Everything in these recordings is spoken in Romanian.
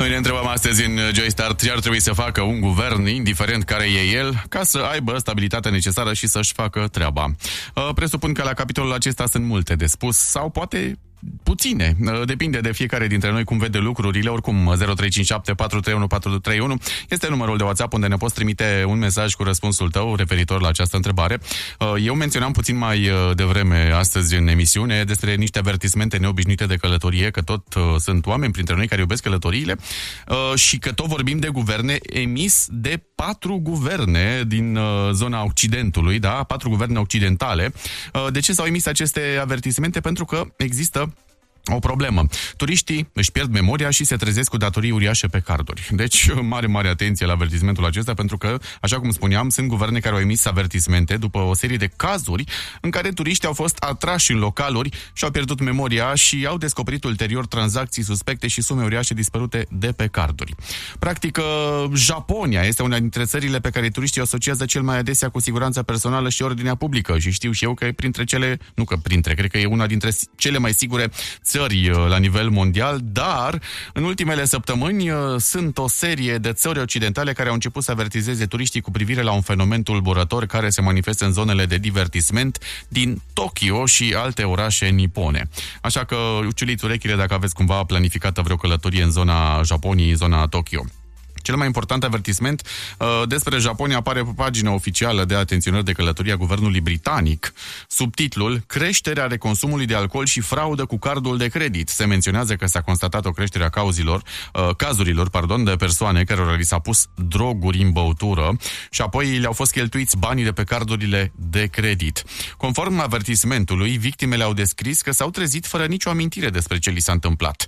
Noi ne întrebăm astăzi în Joystar ce ar trebui să facă un guvern, indiferent care e el, ca să aibă stabilitatea necesară și să-și facă treaba. Presupun că la capitolul acesta sunt multe de spus sau poate puține. Depinde de fiecare dintre noi cum vede lucrurile. Oricum, 0357 431 431 este numărul de WhatsApp unde ne poți trimite un mesaj cu răspunsul tău referitor la această întrebare. Eu menționam puțin mai devreme astăzi în emisiune despre niște avertismente neobișnuite de călătorie, că tot sunt oameni printre noi care iubesc călătoriile și că tot vorbim de guverne emis de 4 guverne din zona Occidentului, da? 4 guverne occidentale. De ce s-au emis aceste avertismente? Pentru că există o problemă. Turiștii își pierd memoria și se trezesc cu datorii uriașe pe carduri. Deci, mare atenție la avertismentul acesta, pentru că, așa cum spuneam, sunt guverne care au emis avertismente după o serie de cazuri în care turiștii au fost atrași în localuri și au pierdut memoria și au descoperit ulterior tranzacții suspecte și sume uriașe dispărute de pe carduri. Practic, Japonia este una dintre țările pe care turiștii o asociază cel mai adesea cu siguranța personală și ordinea publică și știu și eu că e cred că e una dintre cele mai sigure țări la nivel mondial, dar în ultimele săptămâni sunt o serie de țări occidentale care au început să avertizeze turiștii cu privire la un fenomen tulburător care se manifestă în zonele de divertisment din Tokyo și alte orașe nipone. Așa că ciuliți urechile dacă aveți cumva planificată vreo călătorie în zona Japoniei, în zona Tokyo. Cel mai important avertisment despre Japonia apare pe pagina oficială de atenționări de călătorie a guvernului britanic. Subtitlul: creșterea reconsumului de alcool și fraudă cu cardul de credit. Se menționează că s-a constatat o creștere a cazurilor de persoane care li s-a pus droguri în băutură și apoi le-au fost cheltuiți banii de pe cardurile de credit. Conform avertismentului, victimele au descris că s-au trezit fără nicio amintire despre ce li s-a întâmplat.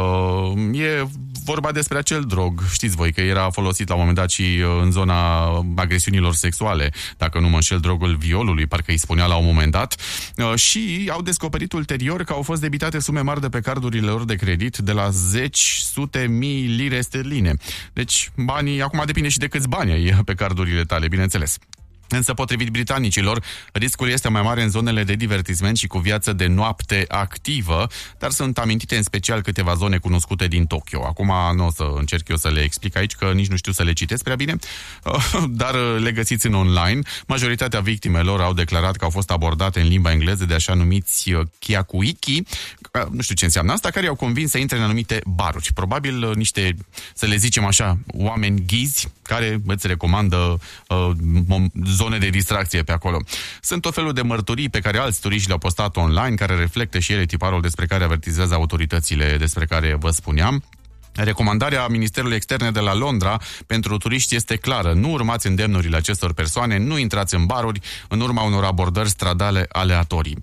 E vorba despre acel drog, știți voi că era folosit la un moment dat și în zona agresiunilor sexuale, dacă nu mă înșel, drogul violului, parcă îi spunea la un moment dat, și au descoperit ulterior că au fost debitate sume mari de pe cardurile lor de credit, de la sute mii lire sterline. Deci banii, acum depinde și de câți bani ai pe cardurile tale, bineînțeles. Însă, potrivit britanicilor, riscul este mai mare în zonele de divertisment și cu viață de noapte activă, dar sunt amintite în special câteva zone cunoscute din Tokyo. Acum nu o să încerc eu să le explic aici, că nici nu știu să le citesc prea bine, dar le găsiți în online. Majoritatea victimelor au declarat că au fost abordate în limba engleză de așa numiți kyakuiki, nu știu ce înseamnă asta, care i-au convins să intre în anumite baruri. Probabil niște, să le zicem așa, oameni ghizi care îți recomandă zone de distracție pe acolo. Sunt tot felul de mărturii pe care alți turiști le-au postat online, care reflectă și ele tiparul despre care avertizează autoritățile despre care vă spuneam. Recomandarea Ministerului Externe de la Londra pentru turiști este clară. Nu urmați îndemnurile acestor persoane, nu intrați în baruri în urma unor abordări stradale aleatorii.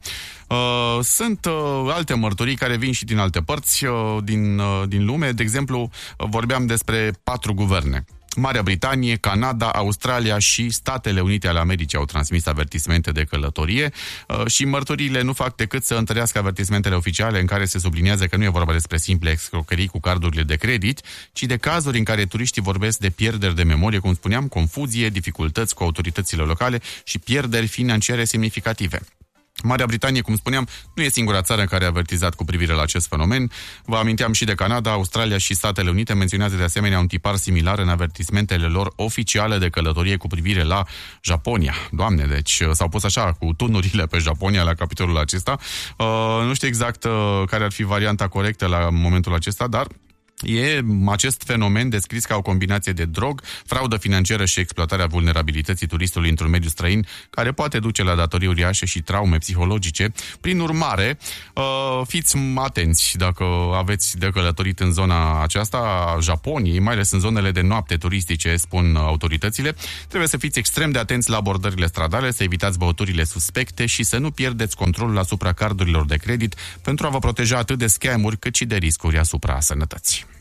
Sunt alte mărturii care vin și din alte părți din lume. De exemplu, vorbeam despre 4 guverne. Marea Britanie, Canada, Australia și Statele Unite ale Americii au transmis avertismente de călătorie și mărturiile nu fac decât să întărească avertismentele oficiale în care se subliniază că nu e vorba despre simple escrocherii cu cardurile de credit, ci de cazuri în care turiștii vorbesc de pierderi de memorie, cum spuneam, confuzie, dificultăți cu autoritățile locale și pierderi financiare semnificative. Marea Britanie, cum spuneam, nu e singura țară care a avertizat cu privire la acest fenomen. Vă aminteam și de Canada, Australia și Statele Unite menționează de asemenea un tipar similar în avertismentele lor oficiale de călătorie cu privire la Japonia. Doamne, deci s-au pus așa cu tunurile pe Japonia la capitolul acesta. Nu știu exact care ar fi varianta corectă la momentul acesta, dar e acest fenomen descris ca o combinație de drog, fraudă financiară și exploatarea vulnerabilității turistului într-un mediu străin, care poate duce la datorii uriașe și traume psihologice. Prin urmare, fiți atenți dacă aveți de călătorit în zona aceasta a Japoniei, mai ales în zonele de noapte turistice, spun autoritățile. Trebuie să fiți extrem de atenți la abordările stradale, să evitați băuturile suspecte și să nu pierdeți controlul asupra cardurilor de credit pentru a vă proteja atât de scamuri cât și de riscuri asupra sănătății.